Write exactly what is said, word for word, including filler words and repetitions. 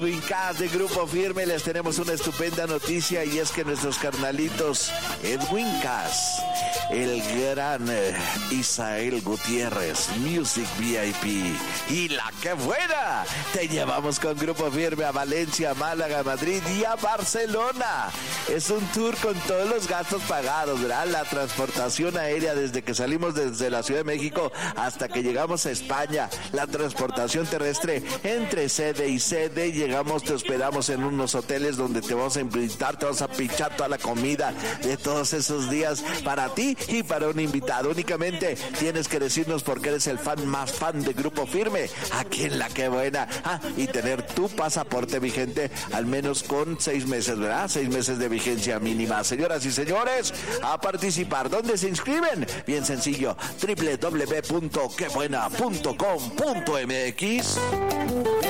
Wincas de Grupo Firme, les tenemos una estupenda noticia y es que nuestros carnalitos Edwin Cass, el gran eh, Isael Gutiérrez, Music V I P y La Que Buena, te llevamos con Grupo Firme a Valencia, Málaga, Madrid y a Barcelona. Es un tour con todos los gastos pagados, ¿verdad? La transportación aérea desde que salimos desde la Ciudad de México hasta que llegamos a España, la transportación terrestre entre sede y sede. Llegamos, te hospedamos en unos hoteles donde te vamos a invitar, te vamos a pinchar toda la comida de todos esos días para ti y para un invitado. Únicamente tienes que decirnos por qué eres el fan más fan de Grupo Firme, aquí en La Que Buena. Ah, y tener tu pasaporte vigente al menos con seis meses, ¿verdad? Seis meses de vigencia mínima. Señoras y señores, a participar. ¿Dónde se inscriben? Bien sencillo, doble u doble u doble u punto que buena punto com punto m x.